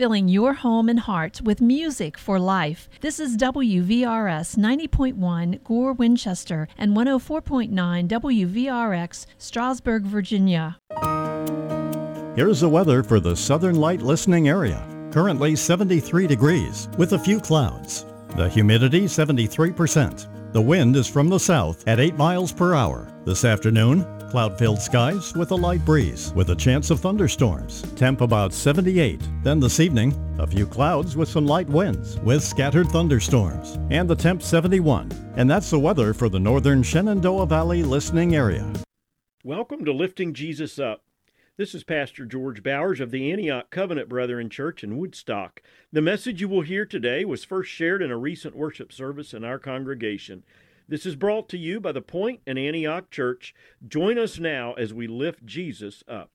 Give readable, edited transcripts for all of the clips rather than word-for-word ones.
filling your home and heart with music for life. This is WVRS 90.1 Gore, Winchester, and 104.9 WVRX, Strasburg, Virginia. Here's the weather for the Southern Light listening area. Currently 73 degrees with a few clouds. The humidity 73%. The wind is from the south at 8 miles per hour. This afternoon, cloud-filled skies with a light breeze with a chance of thunderstorms. Temp about 78. Then this evening, a few clouds with some light winds with scattered thunderstorms. And the temp 71. And that's the weather for the northern Shenandoah Valley listening area. Welcome to Lifting Jesus Up. This is Pastor George Bowers of the Antioch Covenant Brethren Church in Woodstock. The message you will hear today was first shared in a recent worship service in our congregation. This is brought to you by the Point and Antioch Church. Join us now as we lift Jesus up.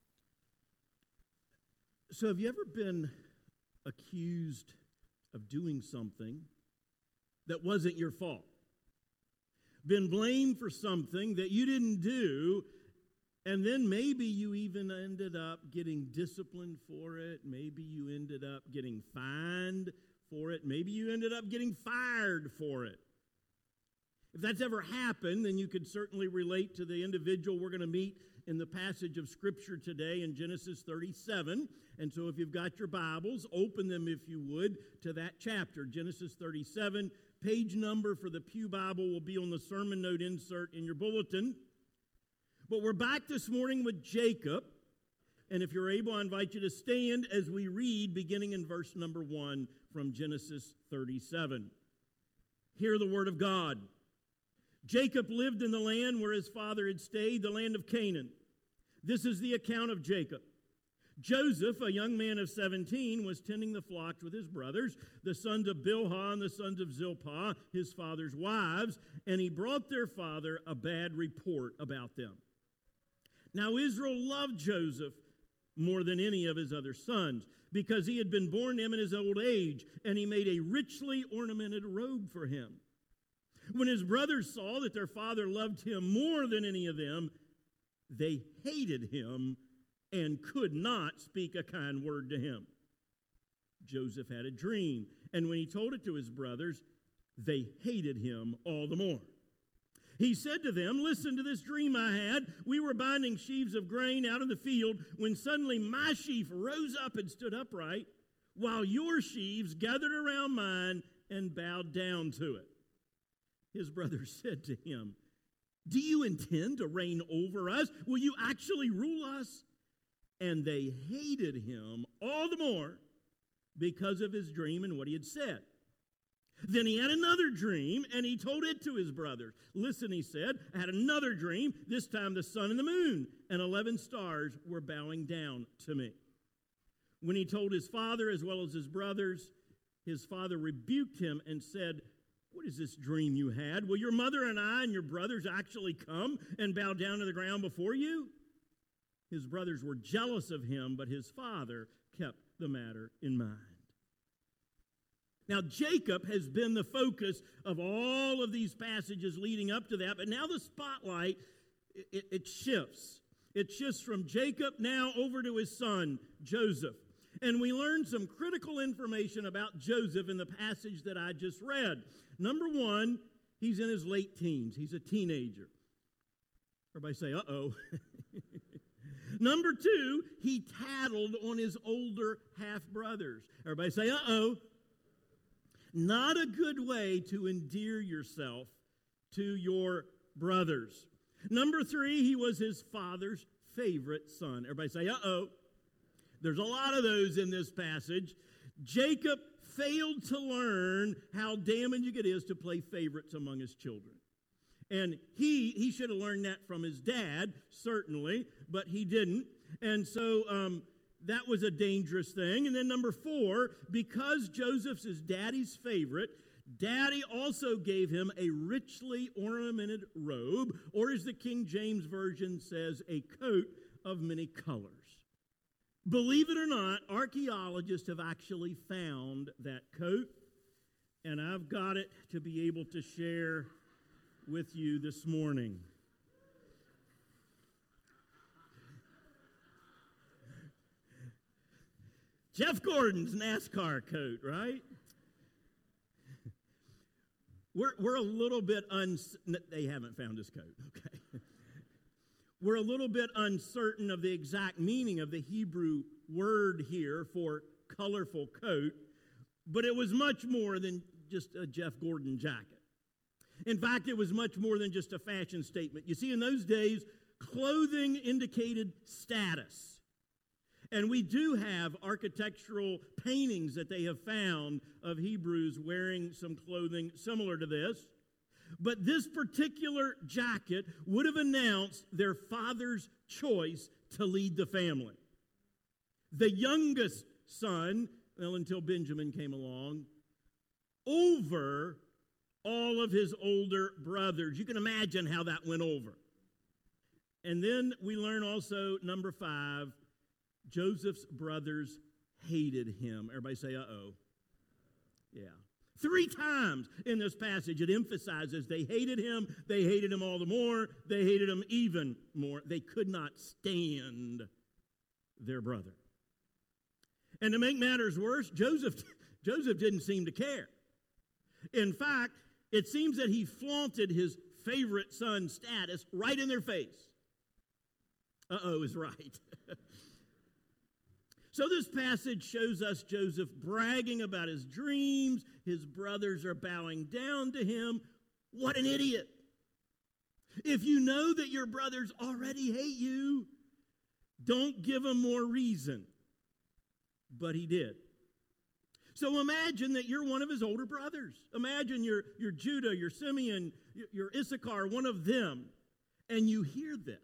So have you ever been accused of doing something that wasn't your fault? Been blamed for something that you didn't do, and then maybe you even ended up getting disciplined for it. Maybe you ended up getting fined for it. Maybe you ended up getting fired for it. If that's ever happened, then you could certainly relate to the individual we're going to meet in the passage of Scripture today in Genesis 37. And so if you've got your Bibles, open them, if you would, to that chapter, Genesis 37. Page number for the Pew Bible will be on the sermon note insert in your bulletin. But we're back this morning with Jacob, and if you're able, I invite you to stand as we read, beginning in verse number 1 from Genesis 37. Hear the word of God. Jacob lived in the land where his father had stayed, the land of Canaan. This is the account of Jacob. Joseph, a young man of 17, was tending the flocks with his brothers, the sons of Bilhah and the sons of Zilpah, his father's wives, and he brought their father a bad report about them. Now Israel loved Joseph more than any of his other sons, because he had been born to him in his old age, and he made a richly ornamented robe for him. When his brothers saw that their father loved him more than any of them, they hated him and could not speak a kind word to him. Joseph had a dream, and when he told it to his brothers, they hated him all the more. He said to them, "Listen to this dream I had. We were binding sheaves of grain out in the field when suddenly my sheaf rose up and stood upright, while your sheaves gathered around mine and bowed down to it." His brothers said to him, "Do you intend to reign over us? Will you actually rule us?" And they hated him all the more because of his dream and what he had said. Then he had another dream, and he told it to his brothers. "Listen," he said, "I had another dream. This time the sun and the moon and 11 stars were bowing down to me." When he told his father as well as his brothers, his father rebuked him and said, "What is this dream you had? Will your mother and I and your brothers actually come and bow down to the ground before you?" His brothers were jealous of him, but his father kept the matter in mind. Now, Jacob has been the focus of all of these passages leading up to that, but now the spotlight, it shifts. It shifts from Jacob now over to his son, Joseph. And we learn some critical information about Joseph in the passage that I just read. Number one, he's in his late teens. He's a teenager. Everybody say, uh-oh. Number two, he tattled on his older half-brothers. Everybody say, uh-oh. Not a good way to endear yourself to your brothers. Number three, he was his father's favorite son. Everybody say, uh-oh. There's a lot of those in this passage. Jacob failed to learn how damaging it is to play favorites among his children. And he should have learned that from his dad, certainly, but he didn't. And so that was a dangerous thing. And then number four, because Joseph's his daddy's favorite, Daddy also gave him a richly ornamented robe, or as the King James Version says, a coat of many colors. Believe it or not, archaeologists have actually found that coat, and I've got it to be able to share with you this morning. Jeff Gordon's NASCAR coat, right? We're a little bit they haven't found his coat, okay? We're a little bit uncertain of the exact meaning of the Hebrew word here for colorful coat, but it was much more than just a Jeff Gordon jacket. In fact, it was much more than just a fashion statement. You see, in those days, clothing indicated status. And we do have architectural paintings that they have found of Hebrews wearing some clothing similar to this. But this particular jacket would have announced their father's choice to lead the family. The youngest son, well, until Benjamin came along, over all of his older brothers. You can imagine how that went over. And then we learn also, number 5, Joseph's brothers hated him. Everybody say, uh-oh. Yeah. 3 times in this passage it emphasizes they hated him all the more, they hated him even more. They could not stand their brother. And to make matters worse, Joseph didn't seem to care. In fact, it seems that he flaunted his favorite son's status right in their face. Uh-oh is right. So this passage shows us Joseph bragging about his dreams. His brothers are bowing down to him. What an idiot. If you know that your brothers already hate you, don't give them more reason. But he did. So imagine that you're one of his older brothers. Imagine you're Judah, you're Simeon, you're Issachar, one of them, and you hear this.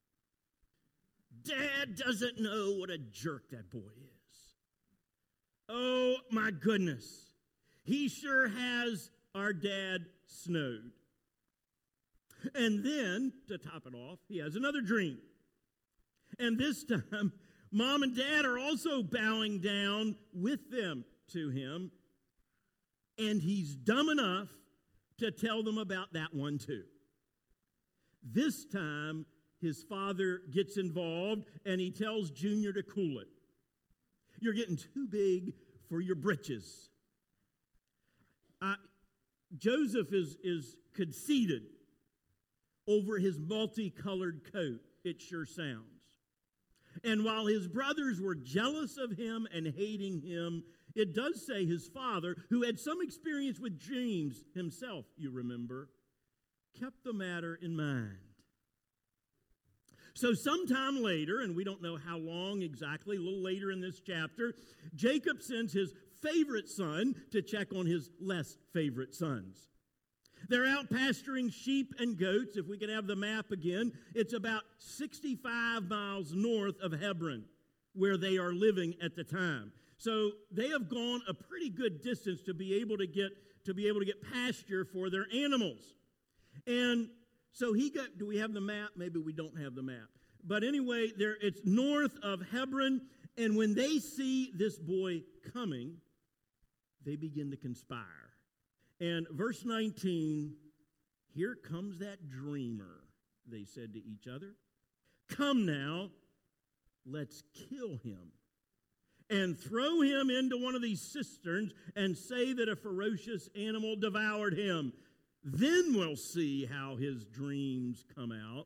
Dad doesn't know what a jerk that boy is. Oh, my goodness. He sure has our dad snowed. And then, to top it off, he has another dream. And this time, Mom and Dad are also bowing down with them to him. And he's dumb enough to tell them about that one too. This time, his father gets involved, and he tells Junior to cool it. You're getting too big for your britches. Joseph is conceited over his multicolored coat, it sure sounds. And while his brothers were jealous of him and hating him, it does say his father, who had some experience with dreams himself, you remember, kept the matter in mind. So sometime later, and we don't know how long exactly, a little later in this chapter, Jacob sends his favorite son to check on his less favorite sons. They're out pasturing sheep and goats. If we could have the map again, it's about 65 miles north of Hebron, where they are living at the time. So they have gone a pretty good distance to be able to get pasture for their animals. And so do we have the map? Maybe we don't have the map. But anyway, it's north of Hebron, and when they see this boy coming, they begin to conspire. And verse 19, here comes that dreamer, they said to each other. Come now, let's kill him and throw him into one of these cisterns and say that a ferocious animal devoured him. Then we'll see how his dreams come out.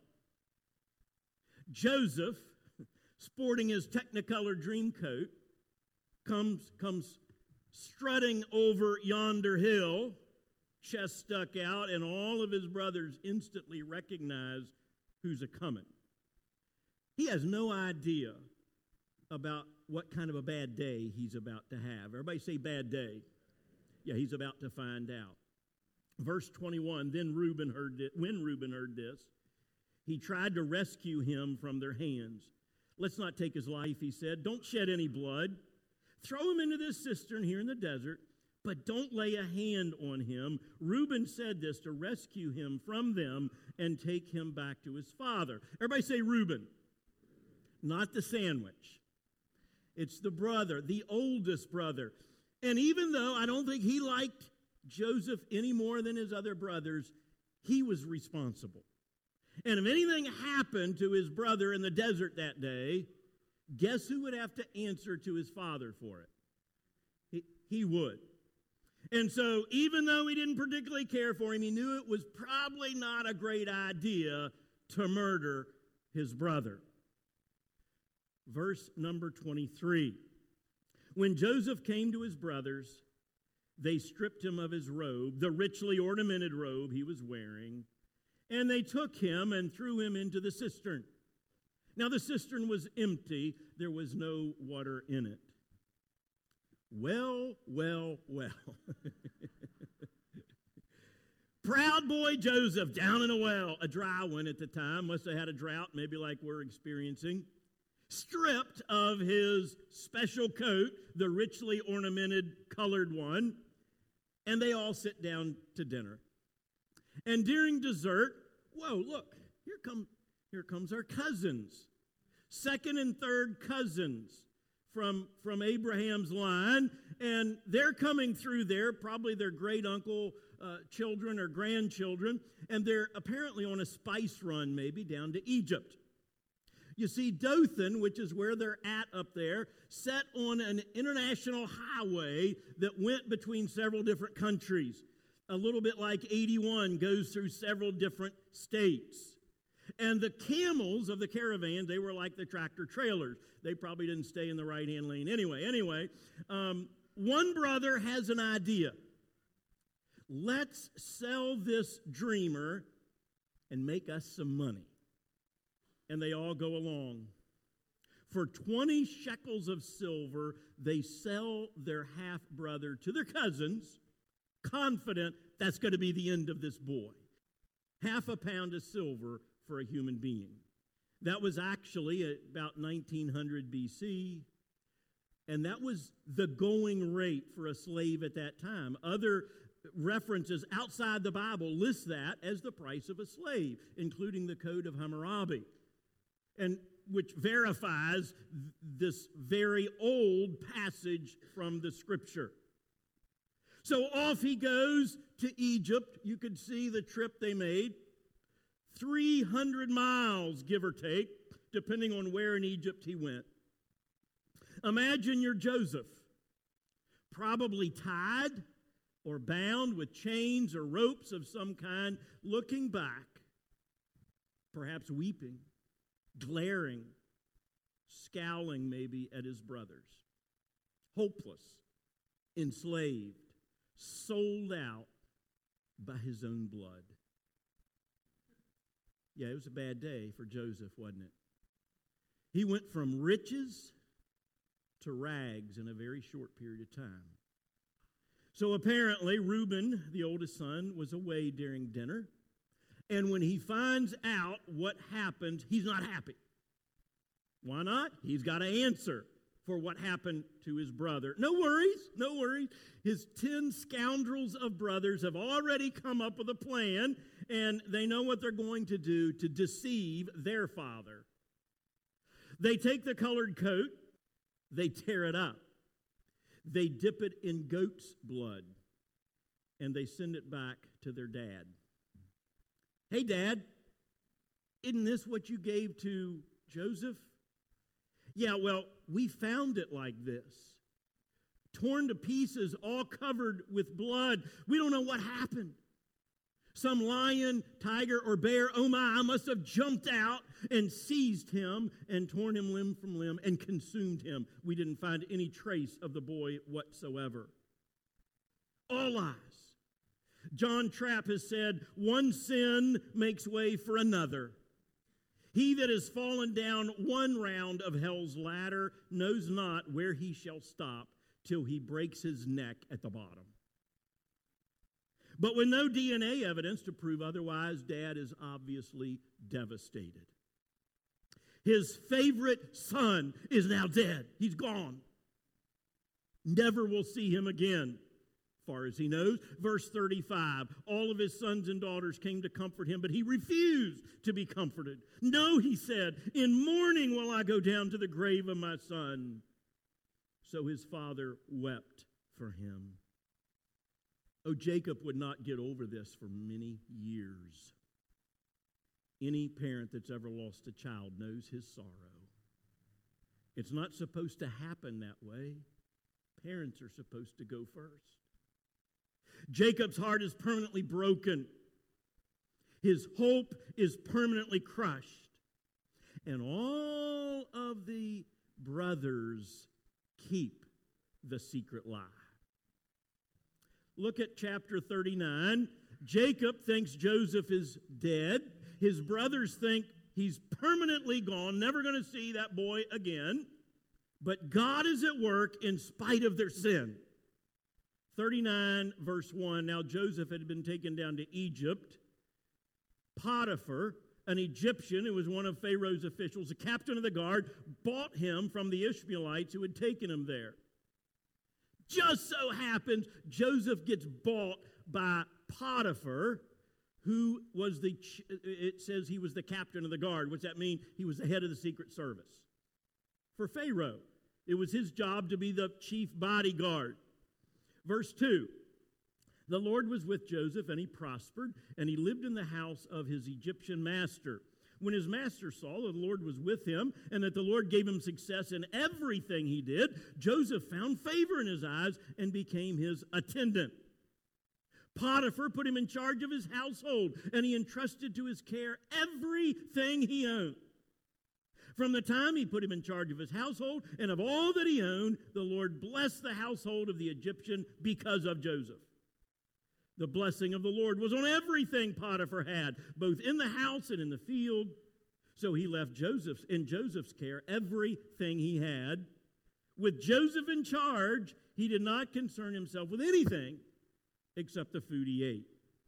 Joseph, sporting his technicolor dream coat, comes strutting over yonder hill, chest stuck out, and all of his brothers instantly recognize who's a-coming. He has no idea about what kind of a bad day he's about to have. Everybody say bad day. Yeah, he's about to find out. Verse 21, when Reuben heard this, he tried to rescue him from their hands. Let's not take his life, he said. Don't shed any blood. Throw him into this cistern here in the desert, but don't lay a hand on him. Reuben said this to rescue him from them and take him back to his father. Everybody say Reuben. Not the sandwich. It's the brother, the oldest brother. And even though I don't think he liked Joseph any more than his other brothers, he was responsible. And if anything happened to his brother in the desert that day, guess who would have to answer to his father for it? He would. And so even though he didn't particularly care for him, he knew it was probably not a great idea to murder his brother. Verse number 23. When Joseph came to his brothers, they stripped him of his robe, the richly ornamented robe he was wearing, and they took him and threw him into the cistern. Now the cistern was empty. There was no water in it. Well. Proud boy Joseph down in a well, a dry one at the time, must have had a drought, maybe like we're experiencing, stripped of his special coat, the richly ornamented colored one, and they all sit down to dinner. And during dessert, whoa, look, here comes our cousins, second and third cousins from Abraham's line, and they're coming through there, probably their great uncle children or grandchildren, and they're apparently on a spice run, maybe down to Egypt. You see, Dothan, which is where they're at up there, set on an international highway that went between several different countries. A little bit like 81 goes through several different states. And the camels of the caravan, they were like the tractor trailers. They probably didn't stay in the right-hand lane anyway. One brother has an idea. Let's sell this dreamer and make us some money. And they all go along. For 20 shekels of silver, they sell their half-brother to their cousins, confident that's going to be the end of this boy. Half a pound of silver for a human being. That was actually about 1900 BC, and that was the going rate for a slave at that time. Other references outside the Bible list that as the price of a slave, including the Code of Hammurabi, and which verifies this very old passage from the Scripture. So off he goes to Egypt. You could see the trip they made. 300 miles, give or take, depending on where in Egypt he went. Imagine you're Joseph, probably tied or bound with chains or ropes of some kind, looking back, perhaps weeping, glaring, scowling maybe at his brothers. Hopeless, enslaved, sold out by his own blood. Yeah, it was a bad day for Joseph, wasn't it? He went from riches to rags in a very short period of time. So apparently, Reuben, the oldest son, was away during dinner. And when he finds out what happened, he's not happy. Why not? He's got to answer for what happened to his brother. No worries. His 10 scoundrels of brothers have already come up with a plan, and they know what they're going to do to deceive their father. They take the colored coat, they tear it up, they dip it in goat's blood, and they send it back to their dad. Hey, Dad, isn't this what you gave to Joseph? Yeah, well, we found it like this. Torn to pieces, all covered with blood. We don't know what happened. Some lion, tiger, or bear, oh my, must have jumped out and seized him and torn him limb from limb and consumed him. We didn't find any trace of the boy whatsoever. All lies. John Trapp has said, one sin makes way for another. He that has fallen down one round of hell's ladder knows not where he shall stop till he breaks his neck at the bottom. But with no DNA evidence to prove otherwise, Dad is obviously devastated. His favorite son is now dead. He's gone. Never will see him again, far as he knows. Verse 35, all of his sons and daughters came to comfort him, but he refused to be comforted. No, he said, in mourning will I go down to the grave of my son. So his father wept for him. Oh, Jacob would not get over this for many years. Any parent that's ever lost a child knows his sorrow. It's not supposed to happen that way. Parents are supposed to go first. Jacob's heart is permanently broken. His hope is permanently crushed. And all of the brothers keep the secret lie. Look at chapter 39. Jacob thinks Joseph is dead. His brothers think he's permanently gone, never going to see that boy again. But God is at work in spite of their sin. 39 verse 1, now Joseph had been taken down to Egypt. Potiphar, an Egyptian who was one of Pharaoh's officials, a captain of the guard, bought him from the Ishmaelites who had taken him there. Just so happens Joseph gets bought by Potiphar, who was it says he was the captain of the guard. What's that mean? He was the head of the secret service for Pharaoh. It was his job to be the chief bodyguard. Verse 2, the Lord was with Joseph, and he prospered, and he lived in the house of his Egyptian master. When his master saw that the Lord was with him, and that the Lord gave him success in everything he did, Joseph found favor in his eyes and became his attendant. Potiphar put him in charge of his household, and he entrusted to his care everything he owned. From the time he put him in charge of his household and of all that he owned, the Lord blessed the household of the Egyptian because of Joseph. The blessing of the Lord was on everything Potiphar had, both in the house and in the field. So he left in Joseph's care everything he had. With Joseph in charge, he did not concern himself with anything except the food he ate.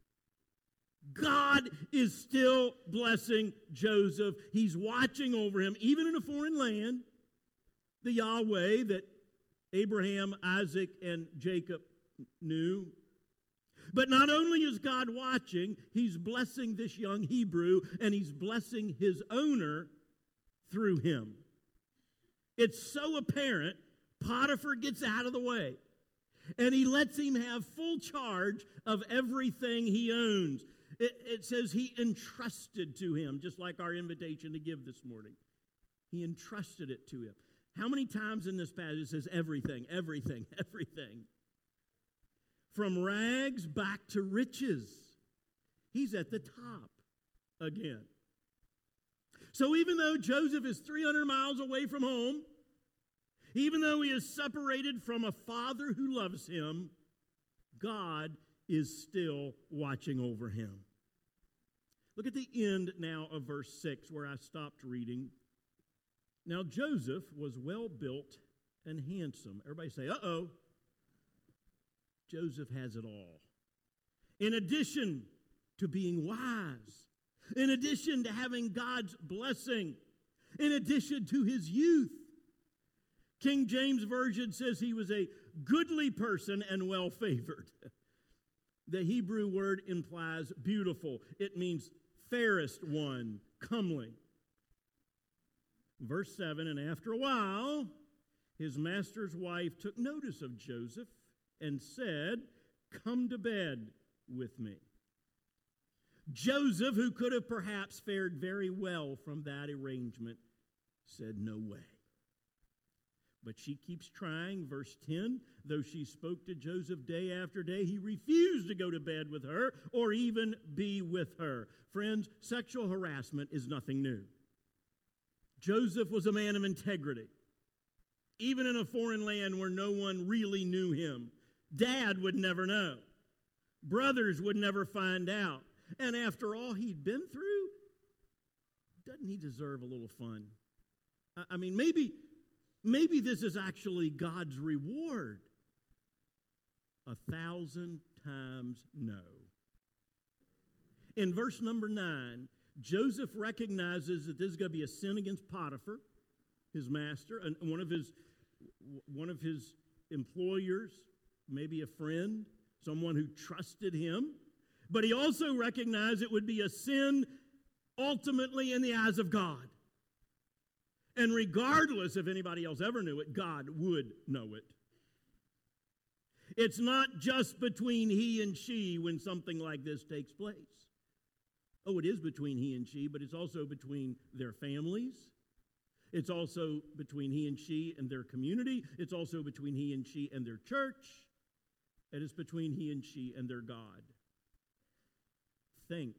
God is still blessing Joseph. He's watching over him, even in a foreign land. The Yahweh that Abraham, Isaac, and Jacob knew. But not only is God watching, he's blessing this young Hebrew, and he's blessing his owner through him. It's so apparent, Potiphar gets out of the way, and he lets him have full charge of everything he owns. It says he entrusted to him, just like our invitation to give this morning. He entrusted it to him. How many times in this passage it says everything, everything, everything? From rags back to riches. He's at the top again. So even though Joseph is 300 miles away from home, even though he is separated from a father who loves him, God is still watching over him. Look at the end now of verse 6 where I stopped reading. Now Joseph was well built and handsome. Everybody say, uh-oh. Joseph has it all. In addition to being wise, in addition to having God's blessing, in addition to his youth. King James Version says he was a goodly person and well-favored. The Hebrew word implies beautiful. It means fairest one, comely. Verse 7, and after a while, his master's wife took notice of Joseph and said, come to bed with me. Joseph, who could have perhaps fared very well from that arrangement, said no way. But she keeps trying. Verse 10, though she spoke to Joseph day after day, he refused to go to bed with her or even be with her. Friends, sexual harassment is nothing new. Joseph was a man of integrity. Even in a foreign land where no one really knew him, Dad would never know. Brothers would never find out. And after all he'd been through, doesn't he deserve a little fun? I mean, maybe this is actually God's reward. 1,000 times no. In verse number 9, Joseph recognizes that this is going to be a sin against Potiphar, his master, and one of his employers, maybe a friend, someone who trusted him. But he also recognized it would be a sin ultimately in the eyes of God. And regardless if anybody else ever knew it, God would know it. It's not just between he and she when something like this takes place. Oh, it is between he and she, but it's also between their families. It's also between he and she and their community. It's also between he and she and their church. And it's between he and she and their God. Think,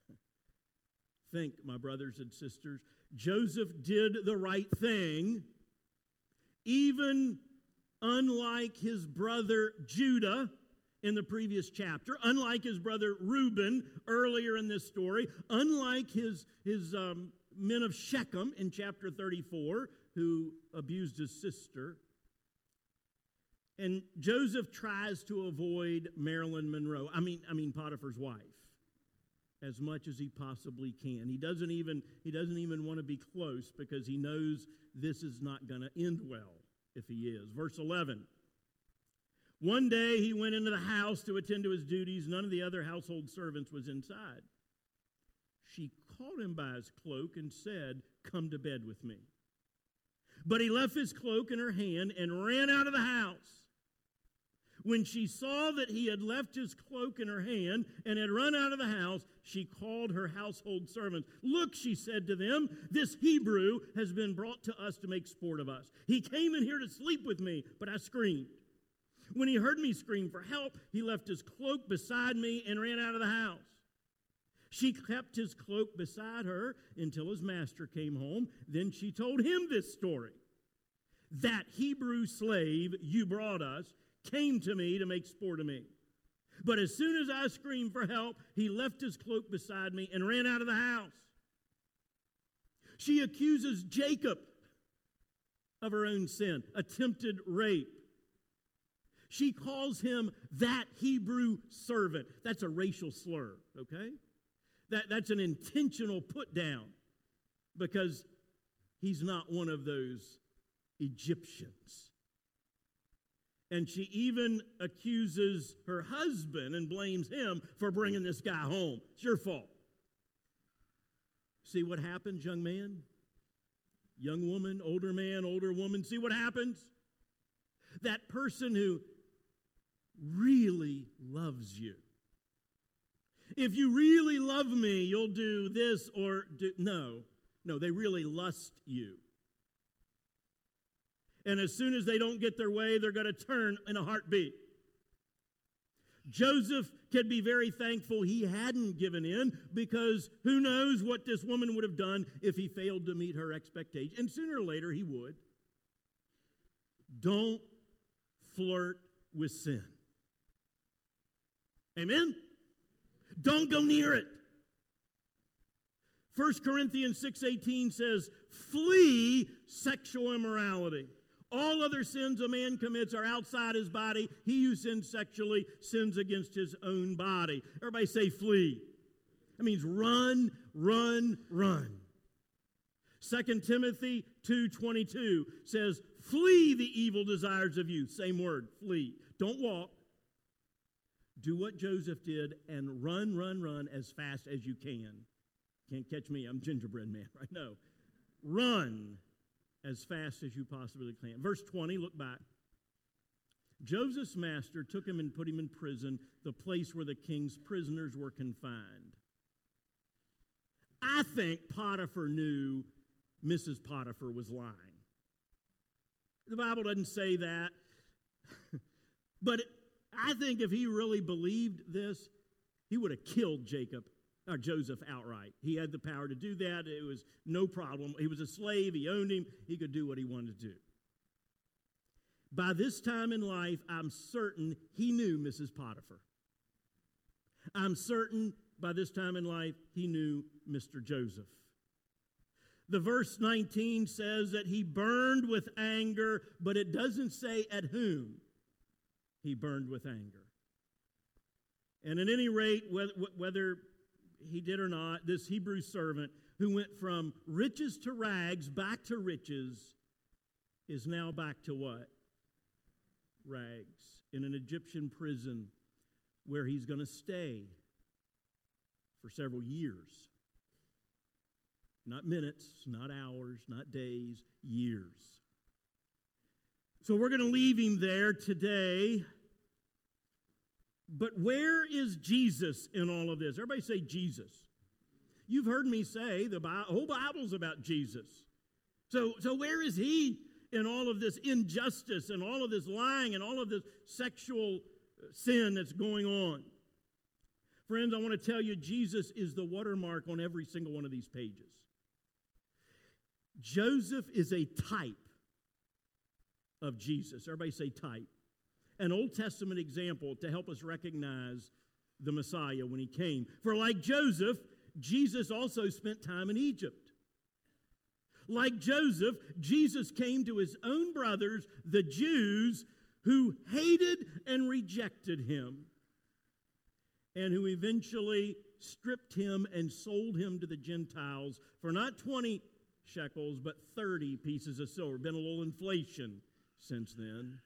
my brothers and sisters. Joseph did the right thing, even unlike his brother Judah in the previous chapter, unlike his brother Reuben earlier in this story, unlike his men of Shechem in chapter 34 who abused his sister. And Joseph tries to avoid Marilyn Monroe, I mean Potiphar's wife, as much as he possibly can. He doesn't even want to be close because he knows this is not going to end well if he is. Verse 11. One day he went into the house to attend to his duties. None of the other household servants was inside. She caught him by his cloak and said, "Come to bed with me." But he left his cloak in her hand and ran out of the house. When she saw that he had left his cloak in her hand and had run out of the house, she called her household servants. "Look," she said to them, "this Hebrew has been brought to us to make sport of us. He came in here to sleep with me, but I screamed. When he heard me scream for help, he left his cloak beside me and ran out of the house." She kept his cloak beside her until his master came home. Then she told him this story. "That Hebrew slave you brought us came to me to make sport of me. But as soon as I screamed for help, he left his cloak beside me and ran out of the house." She accuses Jacob of her own sin, attempted rape. She calls him that Hebrew servant. That's a racial slur, okay? That's an intentional put down because he's not one of those Egyptians. And she even accuses her husband and blames him for bringing this guy home. It's your fault. See what happens, young man? Young woman, older man, older woman. See what happens? That person who really loves you. If you really love me, you'll do this or do... No, they really lust you. And as soon as they don't get their way, they're going to turn in a heartbeat. Joseph could be very thankful he hadn't given in because who knows what this woman would have done if he failed to meet her expectation. And sooner or later, he would. Don't flirt with sin. Amen? Don't go near it. 1 Corinthians 6:18 says, "Flee sexual immorality. All other sins a man commits are outside his body. He who sins sexually sins against his own body." Everybody say flee. That means run, run, run. 2 Timothy 2:22 says, "Flee the evil desires of youth." Same word, flee. Don't walk. Do what Joseph did and run, run, run as fast as you can. Can't catch me, I'm gingerbread man, right? No. Run as fast as you possibly can. Verse 20, look back. Joseph's master took him and put him in prison, the place where the king's prisoners were confined. I think Potiphar knew Mrs. Potiphar was lying. The Bible doesn't say that. But I think if he really believed this, he would have killed Joseph outright. He had the power to do that. It was no problem. He was a slave. He owned him. He could do what he wanted to do. By this time in life, I'm certain he knew Mrs. Potiphar. I'm certain by this time in life, he knew Mr. Joseph. The verse 19 says that he burned with anger, but it doesn't say at whom he burned with anger. And at any rate, whether he did or not, this Hebrew servant who went from riches to rags back to riches is now back to what? Rags. In an Egyptian prison where he's going to stay for several years. Not minutes, not hours, not days, years. So we're going to leave him there today. But where is Jesus in all of this? Everybody say Jesus. You've heard me say the whole Bible's about Jesus. So where is he in all of this injustice and all of this lying and all of this sexual sin that's going on? Friends, I want to tell you, Jesus is the watermark on every single one of these pages. Joseph is a type of Jesus. Everybody say type. An Old Testament example to help us recognize the Messiah when he came. For like Joseph, Jesus also spent time in Egypt. Like Joseph, Jesus came to his own brothers, the Jews, who hated and rejected him, and who eventually stripped him and sold him to the Gentiles for not 20 shekels, but 30 pieces of silver. Been a little inflation since then.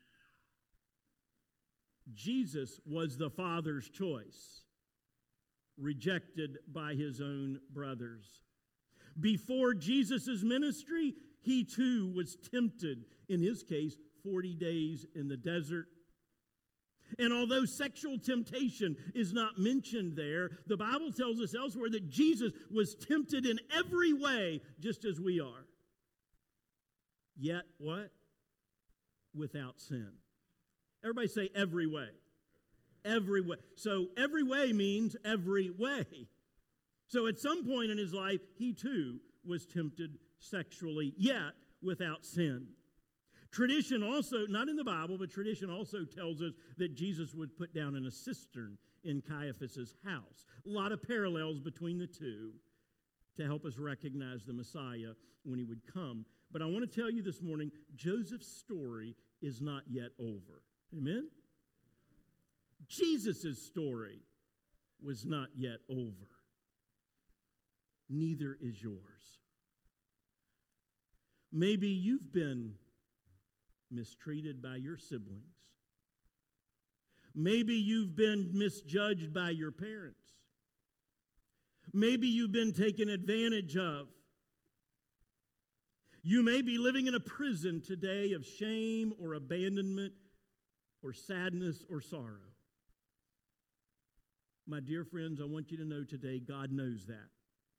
Jesus was the Father's choice, rejected by his own brothers. Before Jesus' ministry, he too was tempted, in his case, 40 days in the desert. And although sexual temptation is not mentioned there, the Bible tells us elsewhere that Jesus was tempted in every way, just as we are. Yet, what? Without sin. Everybody say every way. Every way. So every way means every way. So at some point in his life, he too was tempted sexually, yet without sin. Tradition also, not in the Bible, but tradition also tells us that Jesus would put down in a cistern in Caiaphas' house. A lot of parallels between the two to help us recognize the Messiah when he would come. But I want to tell you this morning, Joseph's story is not yet over. Amen? Jesus' story was not yet over. Neither is yours. Maybe you've been mistreated by your siblings. Maybe you've been misjudged by your parents. Maybe you've been taken advantage of. You may be living in a prison today of shame or abandonment or sadness or sorrow. My dear friends, I want you to know today, God knows that.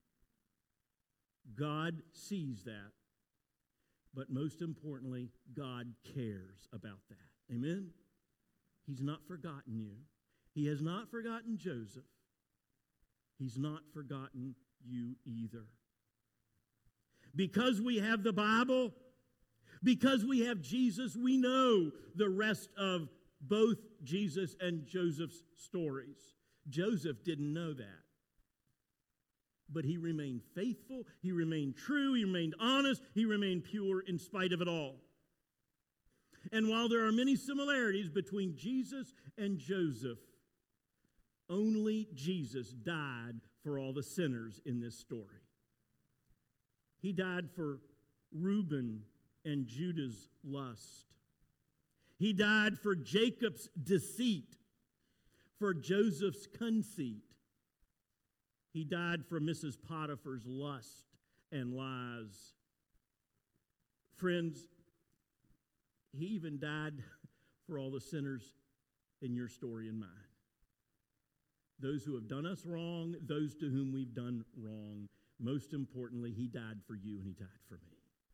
God sees that. But most importantly, God cares about that. Amen? He's not forgotten you. He has not forgotten Joseph. He's not forgotten you either. Because we have the Bible, because we have Jesus, we know the rest of both Jesus and Joseph's stories. Joseph didn't know that. But he remained faithful, he remained true, he remained honest, he remained pure in spite of it all. And while there are many similarities between Jesus and Joseph, only Jesus died for all the sinners in this story. He died for Reuben and Judah's lust. He died for Jacob's deceit, for Joseph's conceit. He died for Mrs. Potiphar's lust and lies. Friends, he even died for all the sinners in your story and mine. Those who have done us wrong, those to whom we've done wrong. Most importantly, he died for you and he died for me.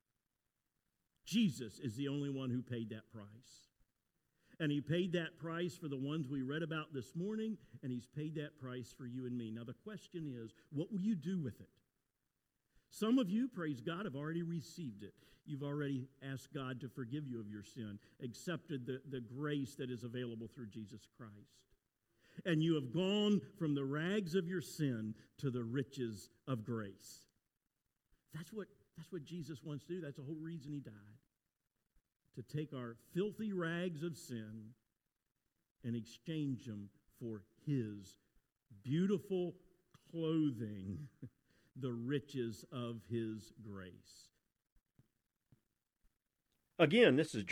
Jesus is the only one who paid that price. And he paid that price for the ones we read about this morning, and he's paid that price for you and me. Now the question is, what will you do with it? Some of you, praise God, have already received it. You've already asked God to forgive you of your sin, accepted the grace that is available through Jesus Christ. And you have gone from the rags of your sin to the riches of grace. That's what Jesus wants to do. That's the whole reason he died. To take our filthy rags of sin and exchange them for his beautiful clothing, the riches of his grace. Again, this is